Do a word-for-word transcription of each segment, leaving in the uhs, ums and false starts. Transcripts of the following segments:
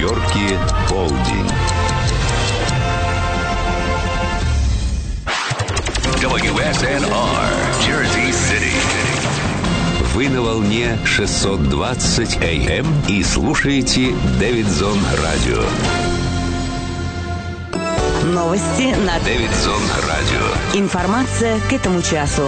Нью-Йорке полдень. дабл ю эс эн ар, Jersey City. Вы на волне шестьсот двадцать эй эм и слушаете Дэвидсон Радио. Новости на Дэвидсон Радио. Информация к этому часу.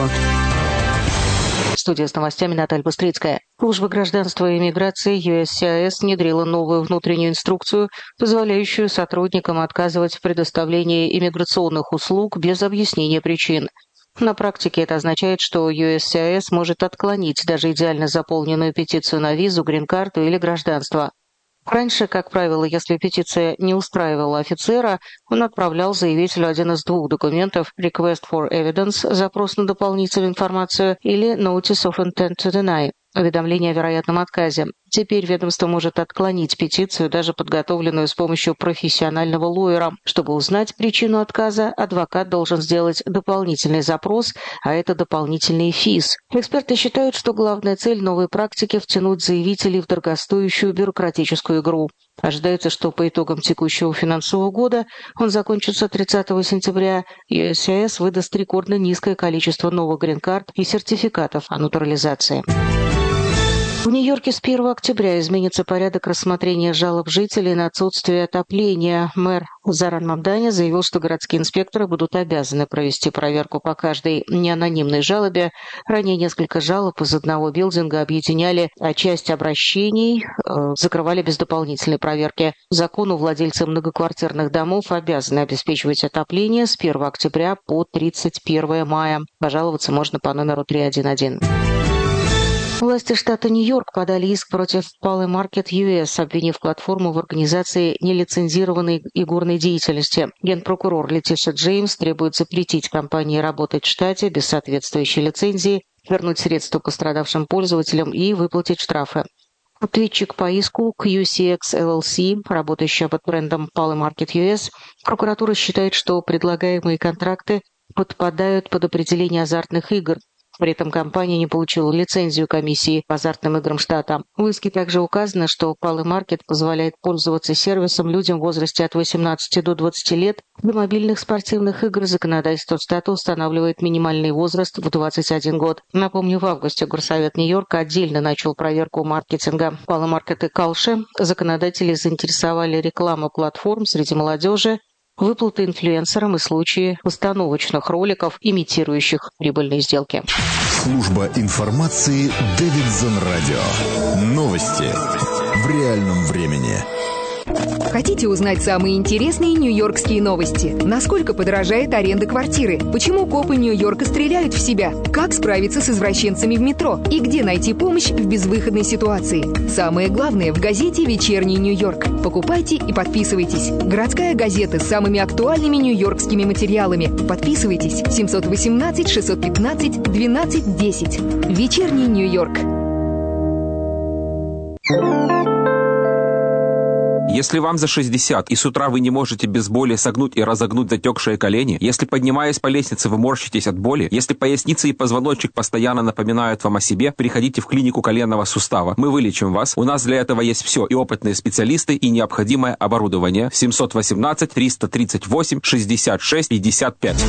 Студия с новостями Наталья Быстрицкая. Служба гражданства и иммиграции ю эс си ай эс внедрила новую внутреннюю инструкцию, позволяющую сотрудникам отказывать в предоставлении иммиграционных услуг без объяснения причин. На практике это означает, что ю эс си ай эс может отклонить даже идеально заполненную петицию на визу, грин-карту или гражданство. Раньше, как правило, если петиция не устраивала офицера, он отправлял заявителю один из двух документов: Request for Evidence, запрос на дополнительную информацию, или Notice of Intent to Deny, уведомление о вероятном отказе. Теперь ведомство может отклонить петицию, даже подготовленную с помощью профессионального лоера. Чтобы узнать причину отказа, адвокат должен сделать дополнительный запрос, а это дополнительный физ. Эксперты считают, что главная цель новой практики – втянуть заявителей в дорогостоящую бюрократическую игру. Ожидается, что по итогам текущего финансового года, он закончится тридцатого сентября, ю эс си ай эс выдаст рекордно низкое количество новых грин-карт и сертификатов о натурализации. В Нью-Йорке с первого октября изменится порядок рассмотрения жалоб жителей на отсутствие отопления. Мэр Заран Мамдани заявил, что городские инспекторы будут обязаны провести проверку по каждой неанонимной жалобе. Ранее несколько жалоб из одного билдинга объединяли, а часть обращений э, закрывали без дополнительной проверки. По закону владельцы многоквартирных домов обязаны обеспечивать отопление с первого октября по тридцать первое мая. Пожаловаться можно по номеру три один один. Власти штата Нью-Йорк подали иск против Polymarket ю эс, обвинив платформу в организации нелицензированной игорной деятельности. Генпрокурор Летиша Джеймс требует запретить компании работать в штате без соответствующей лицензии, вернуть средства пострадавшим пользователям и выплатить штрафы. Ответчик по иску кью си экс эл эл си, работающая под брендом Polymarket ю эс, прокуратура считает, что предлагаемые контракты подпадают под определение азартных игр. При этом компания не получила лицензию комиссии по азартным играм штата. В иске также указано, что Polymarket позволяет пользоваться сервисом людям в возрасте от восемнадцати до двадцати лет. Для мобильных спортивных игр законодательство штата устанавливает минимальный возраст в двадцать один год. Напомню, в августе Горсовет Нью-Йорка отдельно начал проверку маркетинга Polymarket и Kalshi. Законодатели заинтересовали рекламу платформ среди молодежи, выплаты инфлюенсерам и случаи постановочных роликов, имитирующих прибыльные сделки. Служба информации Дэвидсон Радио. Новости в реальном времени. Хотите узнать самые интересные нью-йоркские новости? Насколько подорожает аренда квартиры? Почему копы Нью-Йорка стреляют в себя? Как справиться с извращенцами в метро? И где найти помощь в безвыходной ситуации? Самое главное в газете «Вечерний Нью-Йорк». Покупайте и подписывайтесь. Городская газета с самыми актуальными нью-йоркскими материалами. Подписывайтесь. семь один восемь шесть один пять двенадцать десять. «Вечерний Нью-Йорк». Если вам за шестьдесят, и с утра вы не можете без боли согнуть и разогнуть затекшие колени, если, поднимаясь по лестнице, вы морщитесь от боли, если поясница и позвоночник постоянно напоминают вам о себе, приходите в клинику коленного сустава. Мы вылечим вас. У нас для этого есть все: и опытные специалисты, и необходимое оборудование. семь один восемь триста тридцать восемь шестьдесят шесть пятьдесят пять.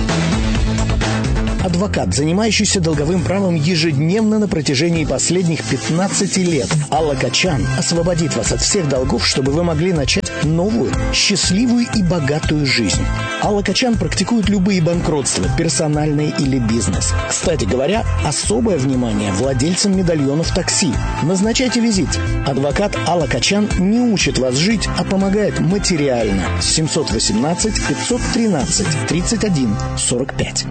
Адвокат, занимающийся долговым правом ежедневно на протяжении последних пятнадцати лет. Алла Качан освободит вас от всех долгов, чтобы вы могли начать новую, счастливую и богатую жизнь. Алла Качан практикует любые банкротства, персональные или бизнес. Кстати говоря, особое внимание владельцам медальонов такси. Назначайте визит. Адвокат Алла Качан не учит вас жить, а помогает материально. семь один восемь пятьсот тринадцать тридцать один сорок пять.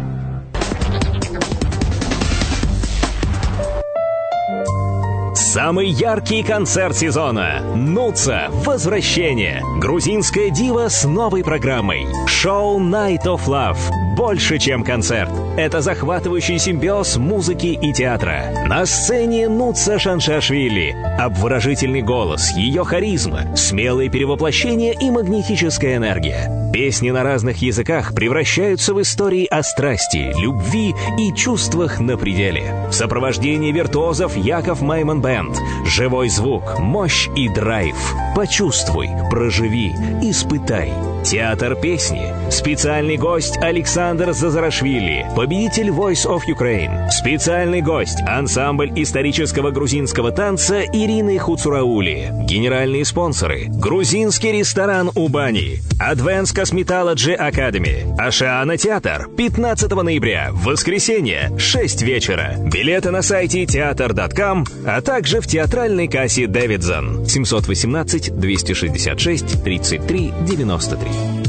Самый яркий концерт сезона. Нуца. Возвращение. Грузинская дива с новой программой. Шоу Night of Love. больше, чем концерт. Это захватывающий симбиоз музыки и театра. На сцене Нуца Шаншашвили. Обворожительный голос, ее харизма, смелые перевоплощения и магнетическая энергия. Песни на разных языках превращаются в истории о страсти, любви и чувствах на пределе. В сопровождении виртуозов Яков Майман Бэнд. Живой звук, мощь и драйв. Почувствуй, проживи, испытай. Театр песни. Специальный гость Александр Зазарашвили, победитель Voice of Ukraine. Специальный гость ансамбль исторического грузинского танца Ирины Хуцураули. Генеральные спонсоры: грузинский ресторан Убани, Advanced Cosmetology Academy, Ашиана Театр. пятнадцатого ноября, воскресенье, шесть вечера. Билеты на сайте театр точка ком, а также в театральной кассе Davidson. семь один восемь, двести шестьдесят шесть, тридцать три девяносто три.